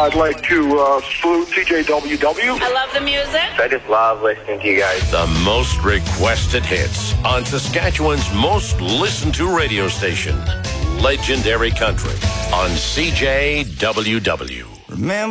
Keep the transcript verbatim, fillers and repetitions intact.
I'd like to uh, salute T J W W. I love the music. I just love listening to you guys. The most requested hits on Saskatchewan's most listened to radio station, Legendary Country, on C J W W. Remember